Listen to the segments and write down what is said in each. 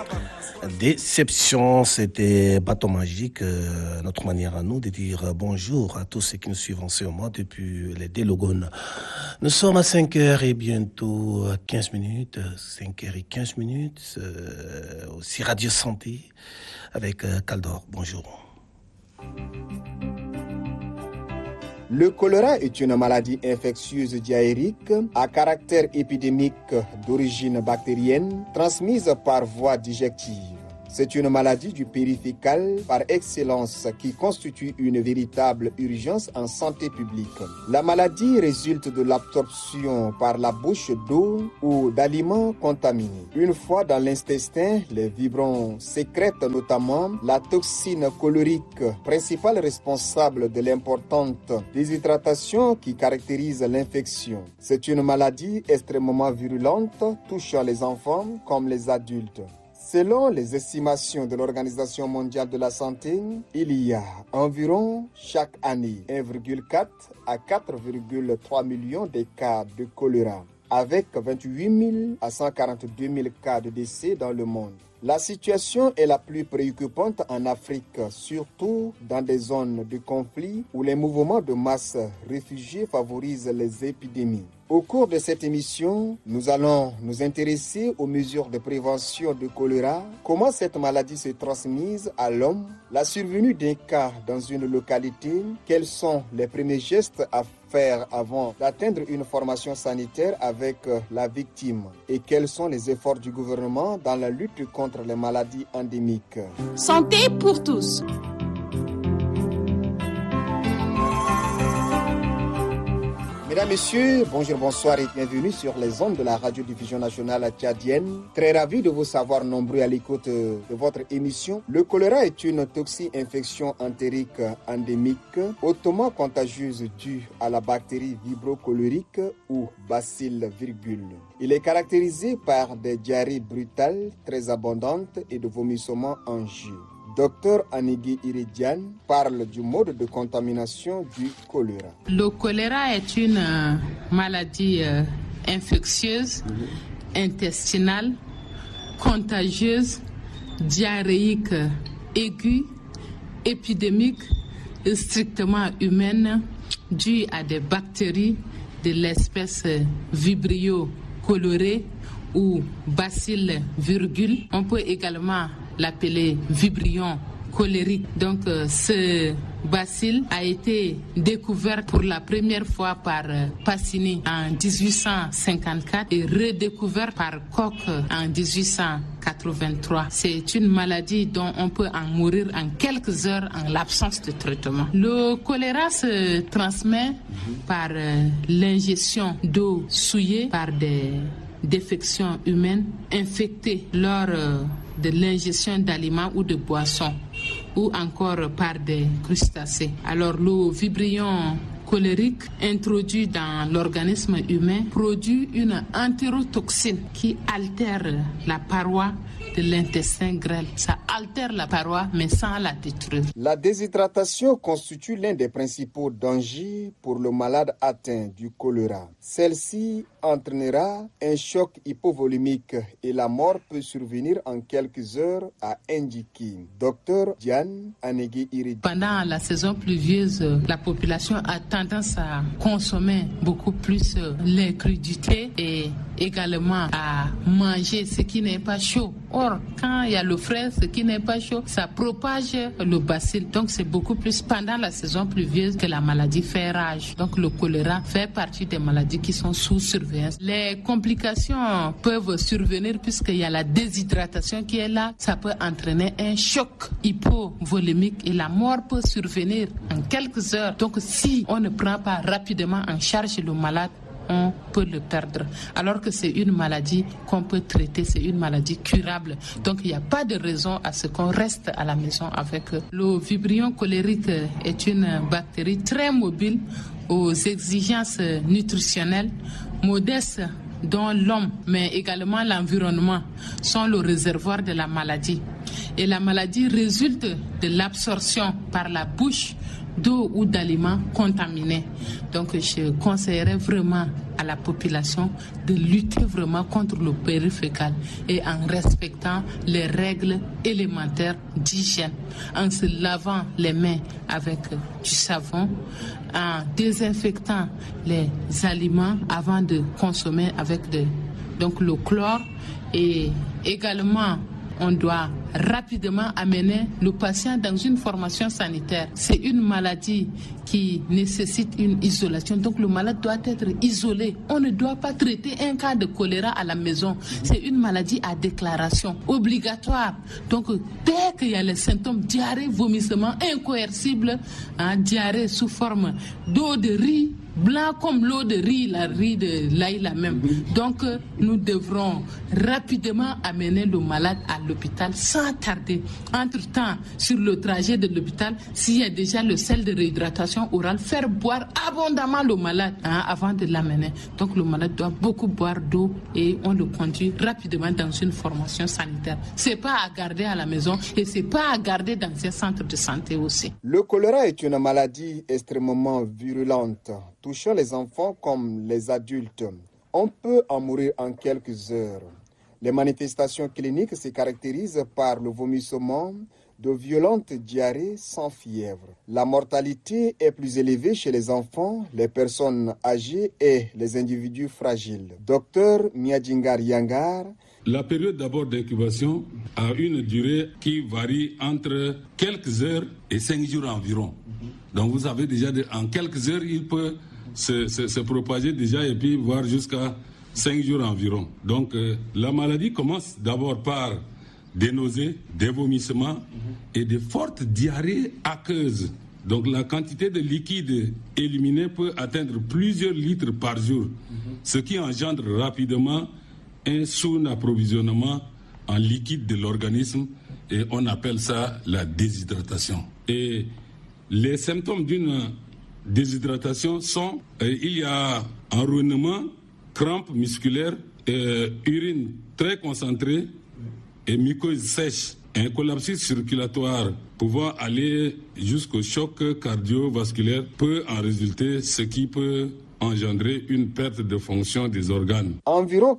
Déception, c'était Bâton Magique, notre manière à nous de dire bonjour à tous ceux qui nous suivent en ce moment depuis les Délogones. Nous sommes à 5h et bientôt 15 minutes, 5h15, aussi Radio Santé avec Caldor. Bonjour. Le choléra est une maladie infectieuse diarrhéique à caractère épidémique d'origine bactérienne transmise par voie digestive. C'est une maladie du périfécal par excellence qui constitue une véritable urgence en santé publique. La maladie résulte de l'absorption par la bouche d'eau ou d'aliments contaminés. Une fois dans l'intestin, les vibrons sécrètent notamment la toxine cholérique, principale responsable de l'importante déshydratation qui caractérise l'infection. C'est une maladie extrêmement virulente touchant les enfants comme les adultes. Selon les estimations de l'Organisation mondiale de la santé, il y a environ chaque année 1,4 à 4,3 millions de cas de choléra, avec 28 000 à 142 000 cas de décès dans le monde. La situation est la plus préoccupante en Afrique, surtout dans des zones de conflit où les mouvements de masse réfugiés favorisent les épidémies. Au cours de cette émission, nous allons nous intéresser aux mesures de prévention de choléra, comment cette maladie se transmise à l'homme, la survenue d'un cas dans une localité, quels sont les premiers gestes à faire avant d'atteindre une formation sanitaire avec la victime et quels sont les efforts du gouvernement dans la lutte contre les maladies endémiques. Santé pour tous. Mesdames, Messieurs, bonjour, bonsoir et bienvenue sur les ondes de la radiodiffusion nationale tchadienne. Très ravi de vous savoir nombreux à l'écoute de votre émission. Le choléra est une toxi-infection entérique endémique, hautement contagieuse due à la bactérie vibrio cholérique ou bacille virgule. Il est caractérisé par des diarrhées brutales très abondantes et de vomissements en jus. Dr Anigui Iridiane parle du mode de contamination du choléra. Le choléra est une maladie infectieuse, intestinale, contagieuse, diarrhéique aiguë, épidémique, strictement humaine, due à des bactéries de l'espèce Vibrio cholerae ou bacille virgule. On peut également l'appeler vibrion cholérique. Donc ce bacille a été découvert pour la première fois par Pacini en 1854 et redécouvert par Koch en 1883. C'est une maladie dont on peut en mourir en quelques heures en l'absence de traitement. Le choléra se transmet par l'ingestion d'eau souillée par des défections humaines infectées lors de l'ingestion d'aliments ou de boissons ou encore par des crustacés. Alors le vibrion cholérique introduit dans l'organisme humain produit une entérotoxine qui altère la paroi de l'intestin grêle. Ça altère la paroi mais sans la détruire. La déshydratation constitue l'un des principaux dangers pour le malade atteint du choléra. Celle-ci entraînera un choc hypovolémique et la mort peut survenir en quelques heures, a indiqué Dr Diane Anigui Iridiane. Pendant la saison pluvieuse, la population a tendance à consommer beaucoup plus les crudités et également à manger ce qui n'est pas chaud. Or, quand il y a le frais, ce qui n'est pas chaud, ça propage le bacille. Donc, c'est beaucoup plus pendant la saison pluvieuse que la maladie fait rage. Donc, le choléra fait partie des maladies qui sont sous surveillance. Les complications peuvent survenir puisqu'il y a la déshydratation qui est là. Ça peut entraîner un choc hypovolémique et la mort peut survenir en quelques heures. Donc, si on ne prend pas rapidement en charge le malade, on peut le perdre. Alors que c'est une maladie qu'on peut traiter, c'est une maladie curable. Donc il n'y a pas de raison à ce qu'on reste à la maison avec eux. Le vibrion cholérique est une bactérie très mobile aux exigences nutritionnelles modestes dont l'homme, mais également l'environnement, sont le réservoir de la maladie. Et la maladie résulte de l'absorption par la bouche d'eau ou d'aliments contaminés. Donc je conseillerais vraiment à la population de lutter vraiment contre le périfécal et en respectant les règles élémentaires d'hygiène, en se lavant les mains avec du savon, en désinfectant les aliments avant de consommer avec donc le chlore, et également on doit rapidement amener le patient dans une formation sanitaire. C'est une maladie qui nécessite une isolation. Donc le malade doit être isolé. On ne doit pas traiter un cas de choléra à la maison. C'est une maladie à déclaration obligatoire. Donc dès qu'il y a les symptômes, diarrhée, vomissement incoercible, diarrhée sous forme d'eau de riz, blanc comme l'eau de riz, la riz de l'ail la même. Donc nous devrons rapidement amener le malade à l'hôpital sans tarder. Entre-temps, sur le trajet de l'hôpital, s'il y a déjà le sel de réhydratation orale, faire boire abondamment le malade avant de l'amener. Donc le malade doit beaucoup boire d'eau et on le conduit rapidement dans une formation sanitaire. C'est pas à garder à la maison et c'est pas à garder dans un centre de santé aussi. Le choléra est une maladie extrêmement virulente, touchant les enfants comme les adultes. On peut en mourir en quelques heures. Les manifestations cliniques se caractérisent par le vomissement, de violentes diarrhées sans fièvre. La mortalité est plus élevée chez les enfants, les personnes âgées et les individus fragiles. Docteur Myadingar Yangar. La période d'abord d'incubation a une durée qui varie entre quelques heures et 5 jours environ. Donc vous avez déjà, en quelques heures, il peut se propager déjà et puis voir jusqu'à 5 jours environ. Donc la maladie commence d'abord par des nausées, des vomissements et de fortes diarrhées aqueuses. Donc la quantité de liquide éliminé peut atteindre plusieurs litres par jour, ce qui engendre rapidement un sous-approvisionnement en liquide de l'organisme et on appelle ça la déshydratation. Et les symptômes d'une déshydratation sont, il y a enroulement, crampes musculaires, urine très concentrée et muqueuse sèche, un collapsus circulatoire pouvant aller jusqu'au choc cardiovasculaire peut en résulter, ce qui peut engendrer une perte de fonction des organes. Environ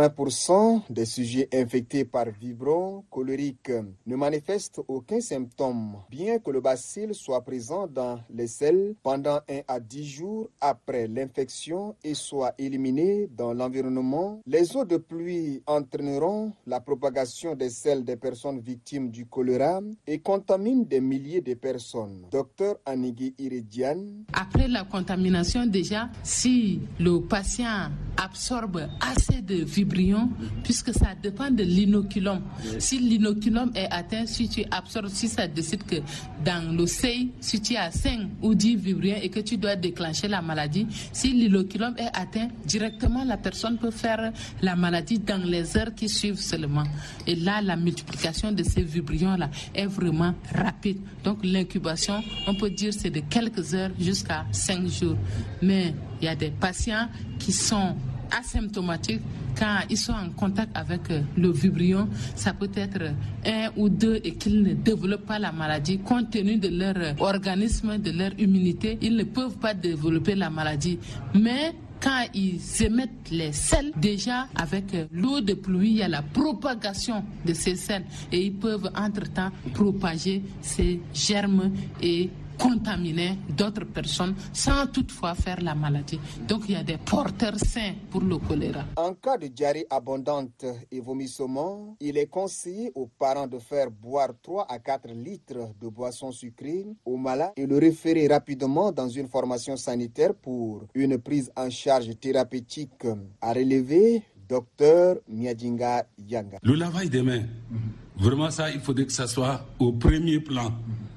80% des sujets infectés par vibron cholérique ne manifestent aucun symptôme, bien que le bacille soit présent dans les selles pendant 1 à 10 jours après l'infection et soit éliminé dans l'environnement. Les eaux de pluie entraîneront la propagation des selles des personnes victimes du choléra et contaminent des milliers de personnes. Docteur Anigui Iridiane. Après la contamination déjà, si le patient absorbe assez de vibrions, puisque ça dépend de l'inoculum. Si l'inoculum est atteint, si tu absorbes, si ça décide que dans le seuil, si tu as 5 ou 10 vibrions et que tu dois déclencher la maladie, si l'inoculum est atteint, directement la personne peut faire la maladie dans les heures qui suivent seulement. Et là, la multiplication de ces vibrions-là est vraiment rapide. Donc l'incubation, on peut dire c'est de quelques heures jusqu'à 5 jours. Mais il y a des patients qui sont asymptomatiques. Quand ils sont en contact avec le vibrion, ça peut être 1 ou 2 et qu'ils ne développent pas la maladie. Compte tenu de leur organisme, de leur immunité, ils ne peuvent pas développer la maladie. Mais quand ils émettent les selles, déjà avec l'eau de pluie, il y a la propagation de ces selles et ils peuvent entre-temps propager ces germes et contaminer d'autres personnes sans toutefois faire la maladie. Donc il y a des porteurs sains pour le choléra. En cas de diarrhée abondante et vomissement, il est conseillé aux parents de faire boire 3 à 4 litres de boissons sucrées au malade et le référer rapidement dans une formation sanitaire pour une prise en charge thérapeutique. À relever, docteur Myadingar Yangar. Le lavage des mains, vraiment ça, il faudrait que ça soit au premier plan.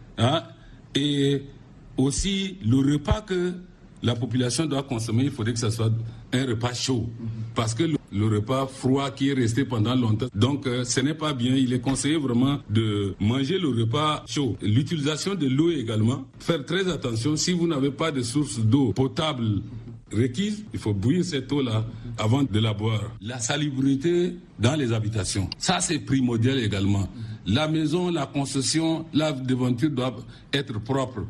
Et aussi, le repas que la population doit consommer, il faudrait que ce soit un repas chaud. Parce que le repas froid qui est resté pendant longtemps, donc ce n'est pas bien. Il est conseillé vraiment de manger le repas chaud. L'utilisation de l'eau également. Faire très attention, si vous n'avez pas de source d'eau potable requise, il faut bouillir cette eau-là avant de la boire. La salubrité dans les habitations, ça c'est primordial également. La maison, la construction, la devanture doivent être propres.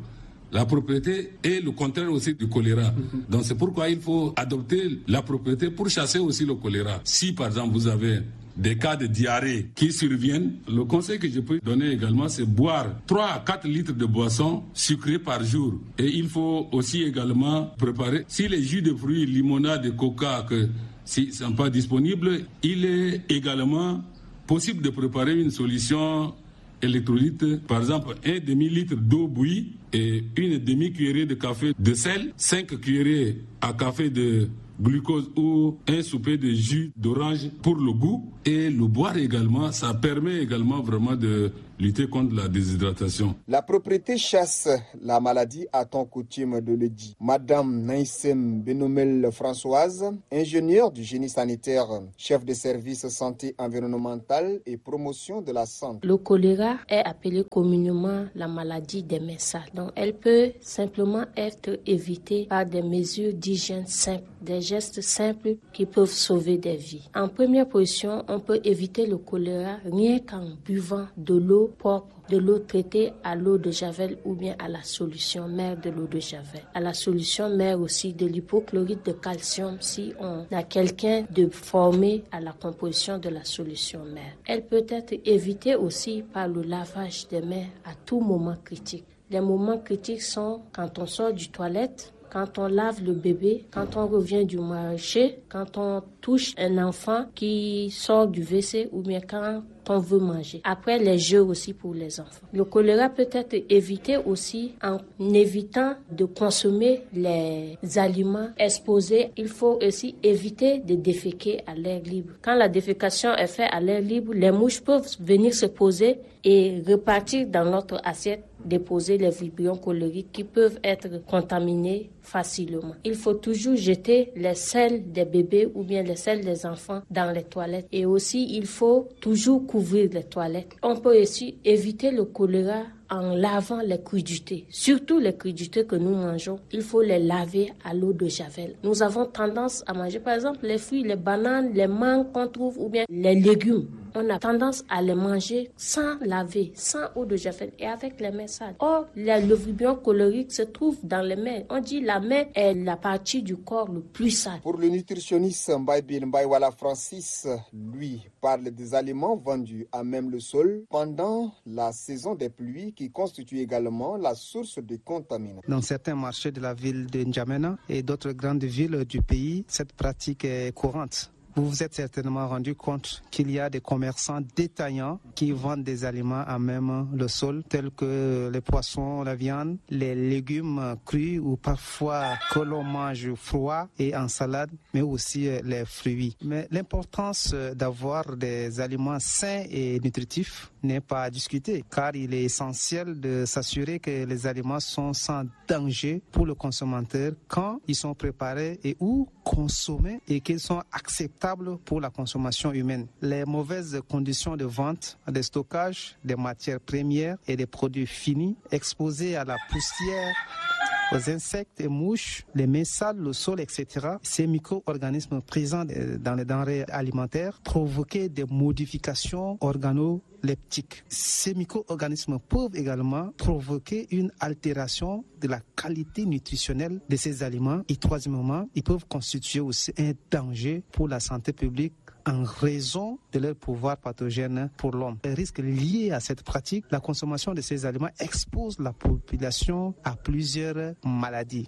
La propriété est le contraire aussi du choléra. Donc c'est pourquoi il faut adopter la propriété pour chasser aussi le choléra. Si par exemple vous avez des cas de diarrhée qui surviennent, le conseil que je peux donner également, c'est boire 3 à 4 litres de boisson sucrée par jour. Et il faut aussi également préparer, si les jus de fruits, limonade et coca, que s'ils ne sont pas disponibles, il est également possible de préparer une solution électrolyte, par exemple 1 demi-litre d'eau bouillie et une demi-cuillerée de café de sel, 5 cuillerées à café de glucose ou un souper de jus d'orange pour le goût, et le boire également, ça permet également vraiment de lutter contre la déshydratation. La propriété chasse la maladie, a-t-on coutume de le dire. Madame Naïsem Benomel Françoise, ingénieure du génie sanitaire, chef de service santé environnementale et promotion de la santé. Le choléra est appelé communément la maladie des mains sales. Donc elle peut simplement être évitée par des mesures d'hygiène simples, des gestes simples qui peuvent sauver des vies. En première position, on peut éviter le choléra rien qu'en buvant de l'eau propre, de l'eau traitée à l'eau de javel ou bien à la solution mère de l'eau de javel. À la solution mère aussi de l'hypochlorite de calcium si on a quelqu'un de formé à la composition de la solution mère. Elle peut être évitée aussi par le lavage des mains à tout moment critique. Les moments critiques sont quand on sort du toilette, quand on lave le bébé, quand on revient du marché, quand on touche un enfant qui sort du WC ou bien quand on veut manger. Après, les jeux aussi pour les enfants. Le choléra peut être évité aussi en évitant de consommer les aliments exposés. Il faut aussi éviter de déféquer à l'air libre. Quand la défécation est faite à l'air libre, les mouches peuvent venir se poser et repartir dans notre assiette, déposer les vibrions cholériques qui peuvent être contaminés facilement. Il faut toujours jeter les selles des bébés ou bien les selles des enfants dans les toilettes. Et aussi, il faut toujours couvrir les toilettes. On peut aussi éviter le choléra en lavant les crudités. Surtout les crudités que nous mangeons, il faut les laver à l'eau de javel. Nous avons tendance à manger, par exemple, les fruits, les bananes, les mangues qu'on trouve ou bien les légumes. On a tendance à les manger sans laver, sans eau de javel et avec les mains sales. Or, le vibrio cholérique se trouve dans les mains. On dit la main est la partie du corps le plus sale. Pour le nutritionniste Mbaïwala Francis, lui, parle des aliments vendus à même le sol pendant la saison des pluies qui constitue également la source de contamination. Dans certains marchés de la ville de N'Djamena et d'autres grandes villes du pays, cette pratique est courante. Vous vous êtes certainement rendu compte qu'il y a des commerçants détaillants qui vendent des aliments à même le sol, tels que les poissons, la viande, les légumes crus ou parfois que l'on mange froid et en salade, mais aussi les fruits. Mais l'importance d'avoir des aliments sains et nutritifs n'est pas à discuter, car il est essentiel de s'assurer que les aliments sont sans danger pour le consommateur quand ils sont préparés et ou consommés et qu'ils sont acceptables pour la consommation humaine. Les mauvaises conditions de vente, de stockage des matières premières et des produits finis exposés à la poussière, aux insectes et mouches, les mains sales, le sol, etc. Ces micro-organismes présents dans les denrées alimentaires provoquaient des modifications organoleptiques. Ces micro-organismes peuvent également provoquer une altération de la qualité nutritionnelle de ces aliments. Et troisièmement, ils peuvent constituer aussi un danger pour la santé publique en raison de leur pouvoir pathogène pour l'homme. Les risques liés à cette pratique, la consommation de ces aliments expose la population à plusieurs maladies.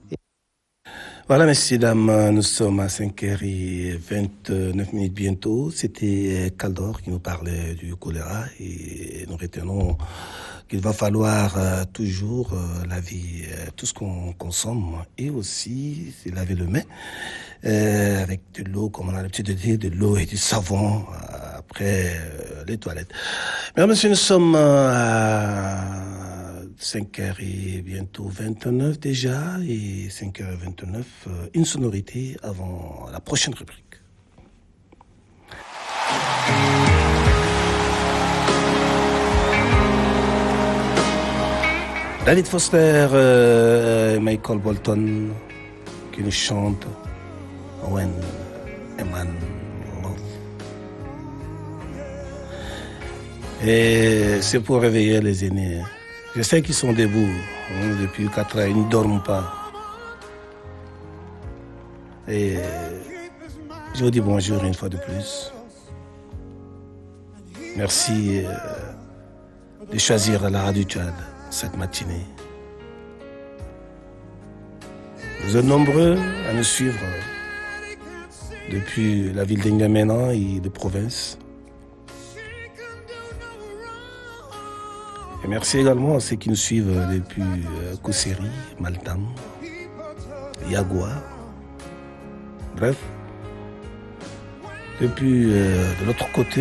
Voilà, messieurs, dames, nous sommes à 5h29 bientôt. C'était Caldor qui nous parlait du choléra et nous retenons qu'il va falloir toujours laver tout ce qu'on consomme et aussi se laver le main avec de l'eau, comme on a l'habitude de dire, de l'eau et du savon après les toilettes. Mesdames, messieurs, nous sommes à 5h et bientôt 29 déjà, et 5h29, une sonorité avant la prochaine rubrique. David Foster, Michael Bolton qui nous chante When a Man Love. Et c'est pour réveiller les aînés. Je sais qu'ils sont debout depuis 4 ans, ils ne dorment pas. Et je vous dis bonjour une fois de plus. Merci de choisir la radio Tchad cette matinée. Vous êtes nombreux à nous suivre depuis la ville d'Ingamena et de province. Et merci également à ceux qui nous suivent depuis Kousseri, Maltam, Yagua. Bref, depuis de l'autre côté